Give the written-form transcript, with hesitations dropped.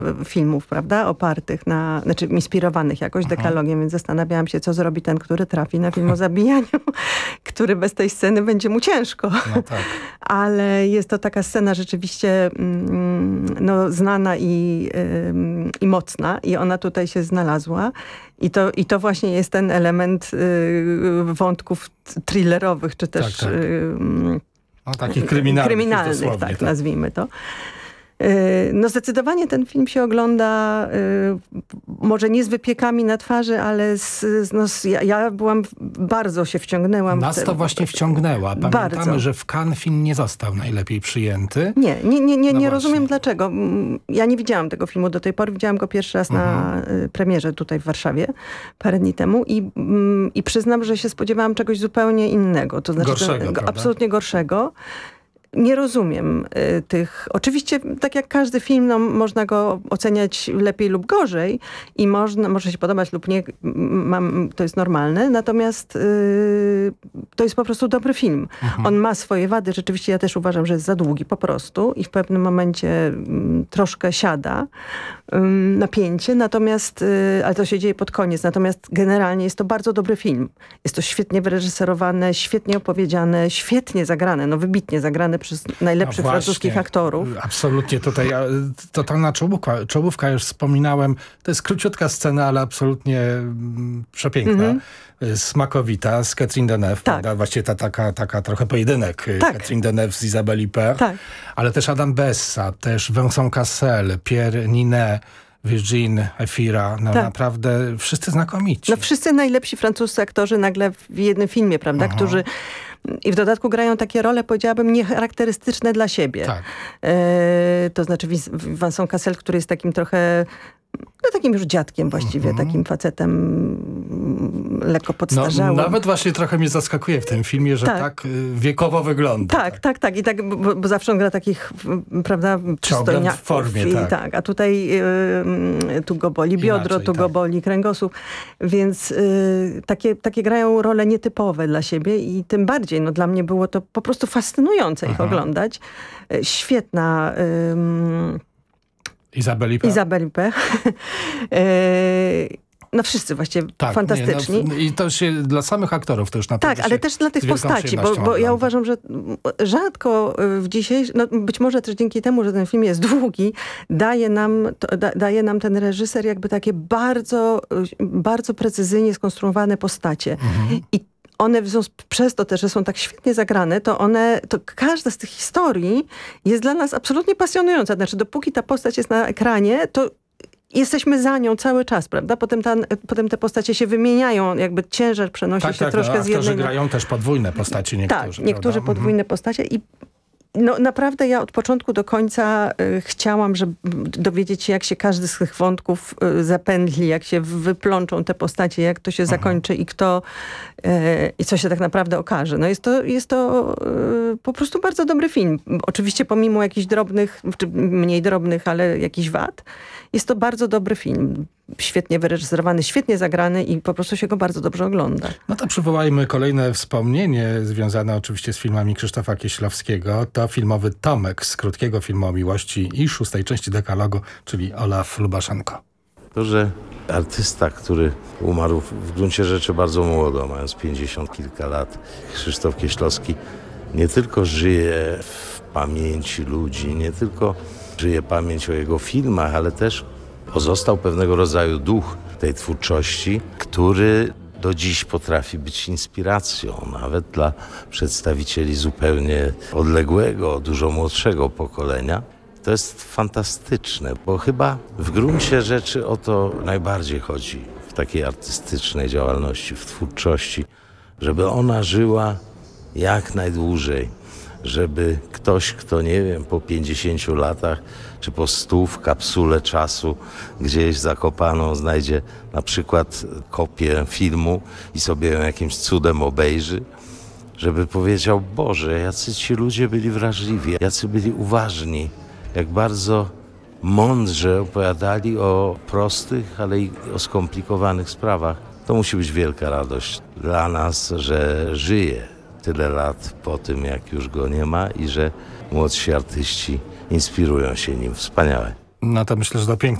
filmów, prawda, opartych znaczy inspirowanych jakoś dekalogiem, więc zastanawiałam się, co zrobi ten, który trafi na film o zabijaniu, który bez tej sceny będzie mu ciężko. No tak. Ale jest to taka scena rzeczywiście znana i mocna i ona tutaj się znalazła. I to właśnie jest ten element wątków thrillerowych, czy też takich kryminalnych, tak, nazwijmy to. No zdecydowanie ten film się ogląda może nie z wypiekami na twarzy, ale ja bardzo się wciągnęłam. Nas to właśnie wciągnęła. Pamiętamy, że w Cannes film nie został najlepiej przyjęty. Nie rozumiem dlaczego. Ja nie widziałam tego filmu do tej pory. Widziałam go pierwszy raz na premierze tutaj w Warszawie parę dni temu i przyznam, że się spodziewałam czegoś zupełnie innego. To znaczy gorszego, absolutnie gorszego. Nie rozumiem tych... Oczywiście, tak jak każdy film, można go oceniać lepiej lub gorzej i może się podobać lub nie, to jest normalne, natomiast to jest po prostu dobry film. On ma swoje wady, rzeczywiście ja też uważam, że jest za długi po prostu i w pewnym momencie troszkę siada napięcie, natomiast, ale to się dzieje pod koniec, natomiast generalnie jest to bardzo dobry film. Jest to świetnie wyreżyserowane, świetnie opowiedziane, świetnie zagrane, wybitnie zagrane przez najlepszych francuskich aktorów. Absolutnie. Tutaj totalna czołówka, już wspominałem. To jest króciutka scena, ale absolutnie przepiękna. Smakowita z Catherine Deneuve. Tak. Właściwie taka trochę pojedynek. Tak. Catherine Deneuve z Isabelle Huppert. Tak. Ale też Adam Bessa, też Vincent Cassel, Pierre Ninet, Virginie Efira, naprawdę wszyscy znakomici. Wszyscy najlepsi francuscy aktorzy nagle w jednym filmie, prawda, którzy i w dodatku grają takie role, powiedziałabym, niecharakterystyczne dla siebie. Tak. To znaczy Vincent Cassel, który jest takim trochę takim już dziadkiem właściwie, takim facetem lekko podstarzałym. Nawet właśnie trochę mnie zaskakuje w tym filmie, że tak wiekowo wygląda. Tak. I tak, bo zawsze on gra takich, prawda, przystojniaków. W formie, tak. A tutaj tu go boli biodro, tu go boli kręgosłup. Więc takie grają role nietypowe dla siebie i tym bardziej, dla mnie było to po prostu fascynujące ich oglądać. Świetna... Isabelle Huppert. Wszyscy właściwie fantastyczni. I to się dla samych aktorów to już naprawdę. Tak, ale też dla tych postaci, bo ja uważam, że rzadko w dzisiejszym, być może też dzięki temu, że ten film jest długi, daje nam ten reżyser jakby takie bardzo, bardzo precyzyjnie skonstruowane postacie. I one przez to też, że są tak świetnie zagrane, to każda z tych historii jest dla nas absolutnie pasjonująca. Znaczy, dopóki ta postać jest na ekranie, to jesteśmy za nią cały czas, prawda? Potem te postacie się wymieniają, jakby ciężar przenosi się troszkę z jednej... Aktorzy grają też podwójne postacie niektórzy. Tak, niektórzy podwójne postacie i naprawdę ja od początku do końca chciałam, żeby dowiedzieć się, jak się każdy z tych wątków zapędli, jak się wyplączą te postacie, jak to się zakończy i i co się tak naprawdę okaże. Jest to po prostu bardzo dobry film. Oczywiście pomimo jakichś drobnych, czy mniej drobnych, ale jakichś wad. Jest to bardzo dobry film. Świetnie wyreżyserowany, świetnie zagrany i po prostu się go bardzo dobrze ogląda. To przywołajmy kolejne wspomnienie związane oczywiście z filmami Krzysztofa Kieślowskiego. To filmowy Tomek z krótkiego filmu o miłości i 6. części dekalogu, czyli Olaf Lubaszenko. To, że artysta, który umarł w gruncie rzeczy bardzo młodo, mając 50 kilka lat, Krzysztof Kieślowski nie tylko żyje w pamięci ludzi, nie tylko żyje pamięć o jego filmach, ale też pozostał pewnego rodzaju duch tej twórczości, który do dziś potrafi być inspiracją nawet dla przedstawicieli zupełnie odległego, dużo młodszego pokolenia. To jest fantastyczne, bo chyba w gruncie rzeczy o to najbardziej chodzi w takiej artystycznej działalności, w twórczości, żeby ona żyła jak najdłużej, żeby ktoś, kto nie wiem, po 50 latach czy po 100 w kapsule czasu gdzieś zakopaną znajdzie na przykład kopię filmu i sobie ją jakimś cudem obejrzy, żeby powiedział: Boże, jacy ci ludzie byli wrażliwi, jacy byli uważni, jak bardzo mądrze opowiadali o prostych, ale i o skomplikowanych sprawach. To musi być wielka radość dla nas, że żyje tyle lat po tym, jak już go nie ma i że młodsi artyści inspirują się nim. Wspaniałe. No to myślę, że to piękne